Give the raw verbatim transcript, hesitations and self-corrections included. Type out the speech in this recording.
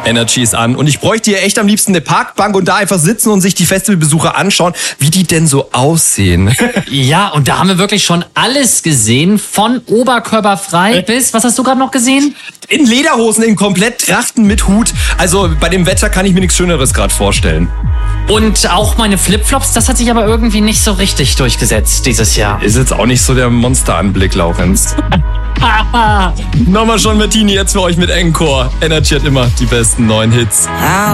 Energy ist an. Und ich bräuchte hier echt am liebsten eine Parkbank und da einfach sitzen und sich die Festivalbesucher anschauen, wie die denn so aussehen. Ja, und da haben wir wirklich schon alles gesehen. Von oberkörperfrei bis, was hast du gerade noch gesehen? In Lederhosen, in komplett Trachten mit Hut. Also bei dem Wetter kann ich mir nichts Schöneres gerade vorstellen. Und auch meine Flipflops, das hat sich aber irgendwie nicht so richtig durchgesetzt dieses Jahr. Ist jetzt auch nicht so der Monsteranblick, Laurenz. Nochmal schon Martini jetzt für euch mit Encore. Energy hat immer die besten neuen Hits.